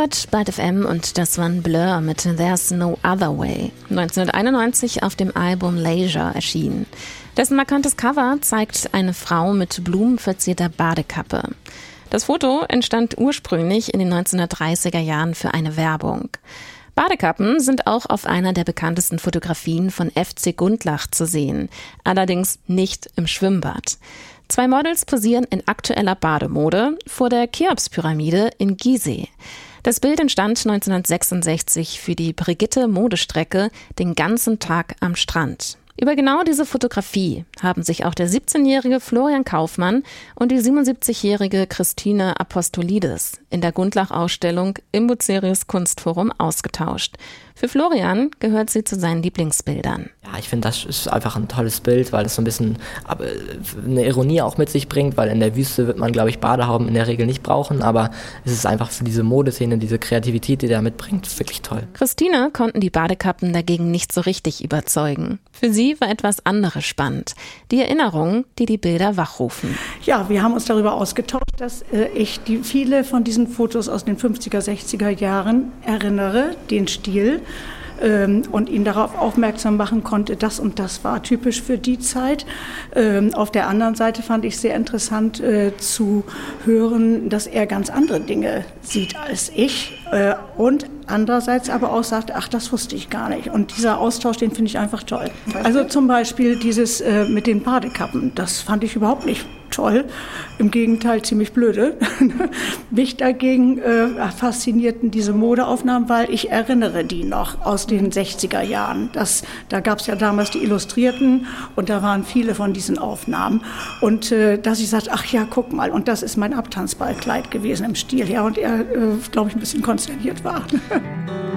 hört Byte FM und das waren Blur mit There's No Other Way, 1991 auf dem Album Leisure erschienen. Dessen markantes Cover zeigt eine Frau mit blumenverzierter Badekappe. Das Foto entstand ursprünglich in den 1930er Jahren für eine Werbung. Badekappen sind auch auf einer der bekanntesten Fotografien von FC Gundlach zu sehen, allerdings nicht im Schwimmbad. 2 Models posieren in aktueller Bademode vor der Cheops-Pyramide in Gizeh. Das Bild entstand 1966 für die Brigitte-Modestrecke Den ganzen Tag am Strand. Über genau diese Fotografie haben sich auch der 17-jährige Florian Kaufmann und die 77-jährige Christine Apostolidis in der Gundlach-Ausstellung im Bucerius Kunstforum ausgetauscht. Für Florian gehört sie zu seinen Lieblingsbildern. Ja, ich finde, das ist einfach ein tolles Bild, weil es so ein bisschen eine Ironie auch mit sich bringt, weil in der Wüste wird man, glaube ich, Badehauben in der Regel nicht brauchen, aber es ist einfach für diese Modeszene, diese Kreativität, die der mitbringt, wirklich toll. Christine konnten die Badekappen dagegen nicht so richtig überzeugen. Für sie war etwas anderes spannend. Die Erinnerungen, die die Bilder wachrufen. Ja, wir haben uns darüber ausgetauscht, dass ich viele von diesen Fotos aus den 50er, 60er Jahren erinnere, den Stil, und ihn darauf aufmerksam machen konnte, das und das war typisch für die Zeit. Auf der anderen Seite fand ich sehr interessant zu hören, dass er ganz andere Dinge sieht als ich und andererseits aber auch sagt, ach, das wusste ich gar nicht. Und dieser Austausch, den finde ich einfach toll. Also zum Beispiel dieses mit den Badekappen, das fand ich überhaupt nicht toll, im Gegenteil ziemlich blöde. Mich dagegen faszinierten diese Modeaufnahmen, weil ich erinnere die noch aus den 60er Jahren. Da gab es ja damals die Illustrierten und da waren viele von diesen Aufnahmen. Und dass ich sagte, ach ja, guck mal, und das ist mein Abtanzballkleid gewesen im Stil. Ja, und er, glaube ich, ein bisschen konsterniert war.